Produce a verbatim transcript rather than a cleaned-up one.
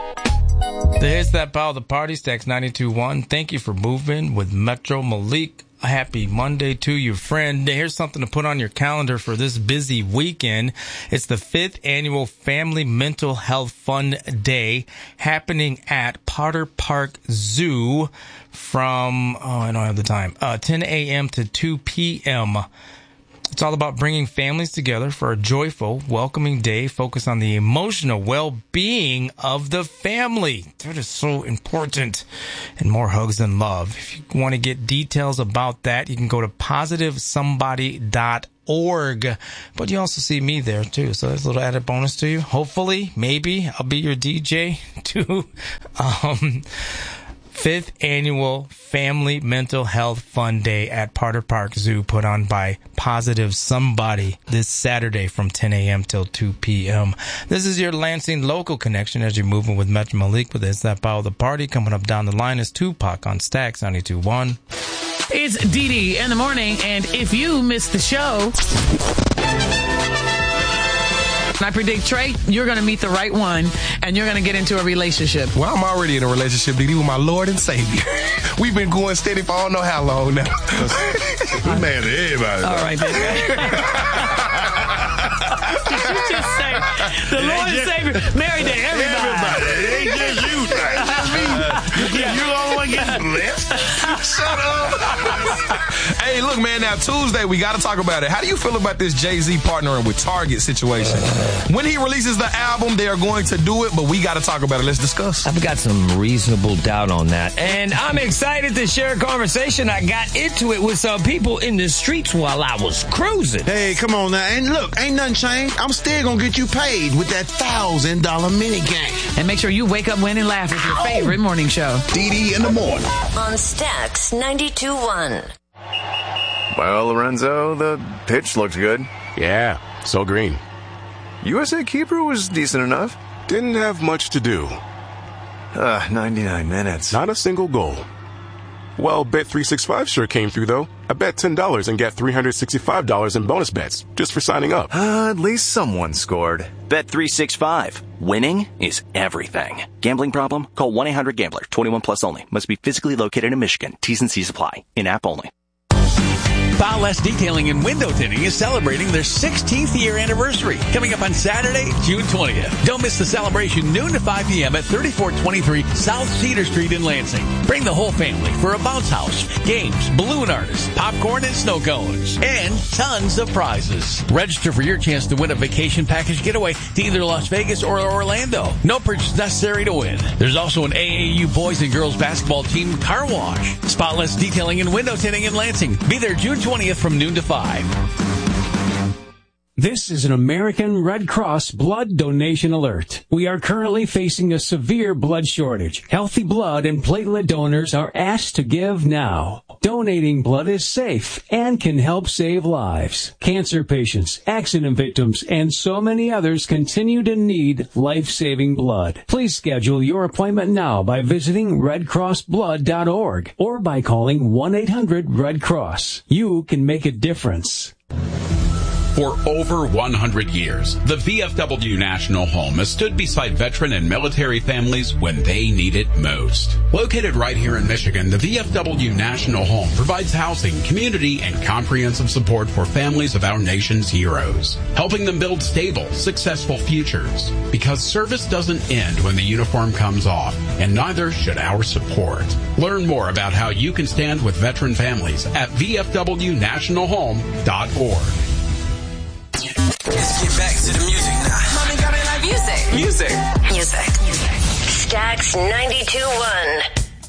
There's that ball, the party stacks ninety-two point one. Thank you for moving with Metro Malik. A happy Monday to you, friend. Here's something to put on your calendar for this busy weekend. It's the fifth annual Family Mental Health Fun Day happening at Potter Park Zoo from, oh, I don't have the time, uh, ten a.m. to two p.m. It's all about bringing families together for a joyful, welcoming day focused on the emotional well-being of the family. That is so important. And more hugs and love. If you want to get details about that, you can go to positive somebody dot org. But you also see me there, too. So that's a little added bonus to you. Hopefully, maybe, I'll be your D J, too. Um... Fifth annual Family Mental Health Fun Day at Potter Park Zoo, put on by Positive Somebody this Saturday from ten a.m. till two p.m. This is your Lansing local connection as you're moving with Metro Malik with It's That Power the Party. Coming up down the line is Tupac on Stacks ninety-two point one. It's D D in the morning, and if you missed the show, I predict, Trey, you're going to meet the right one, and you're going to get into a relationship. Well, I'm already in a relationship, D D, with my Lord and Savior. We've been going steady for I don't know how long now. We mad at everybody. All right, baby. Did you just say the Lord and Savior married to everybody? Everybody. It ain't just you. It ain't just me. Yeah. You the only one getting blessed. Shut up. Hey, look, man, now Tuesday, we got to talk about it. How do you feel about this Jay-Z partnering with Target situation? When he releases the album, they are going to do it, but we got to talk about it. Let's discuss. I've got some reasonable doubt on that. And I'm excited to share a conversation. I got into it with some people in the streets while I was cruising. Hey, come on now. And look, ain't nothing changed. I'm still going to get you paid with that one thousand dollars mini game. And make sure you wake up, win, and laugh with your favorite morning show. D D in the morning. On Stacks ninety-two point one. Well, Lorenzo, the pitch looked good. Yeah, so green. U S A keeper was decent enough. Didn't have much to do. Uh, ninety-nine minutes. Not a single goal. Well, Bet three sixty-five sure came through, though. I bet ten dollars and get three hundred sixty-five dollars in bonus bets just for signing up. Uh, at least someone scored. Bet three sixty-five. Winning is everything. Gambling problem? Call one eight hundred gambler. twenty-one plus only. Must be physically located in Michigan. T's and C's apply. In-app only. Ballast Detailing and Window Tinting is celebrating their sixteenth year anniversary, coming up on Saturday, June twentieth. Don't miss the celebration noon to five p.m. at thirty-four twenty-three South Cedar Street in Lansing. Bring the whole family for a bounce house, games, balloon artists, popcorn and snow cones, and tons of prizes. Register for your chance to win a vacation package getaway to either Las Vegas or Orlando. No purchase necessary to win. There's also an A A U boys and girls basketball team car wash. Spotless Detailing and Window Tinting in Lansing. Be there June twentieth from noon to five. This is an American Red Cross blood donation alert. We are currently facing a severe blood shortage. Healthy blood and platelet donors are asked to give now. Donating blood is safe and can help save lives. Cancer patients, accident victims, and so many others continue to need life-saving blood. Please schedule your appointment now by visiting red cross blood dot org or by calling one eight hundred red cross. You can make a difference. For over one hundred years, the V F W National Home has stood beside veteran and military families when they need it most. Located right here in Michigan, the V F W National Home provides housing, community, and comprehensive support for families of our nation's heroes, helping them build stable, successful futures. Because service doesn't end when the uniform comes off, and neither should our support. Learn more about how you can stand with veteran families at v f w national home dot org. Let's get back to the music now. Mommy got me like music. Music. Music. Music. Stacks ninety-two point one.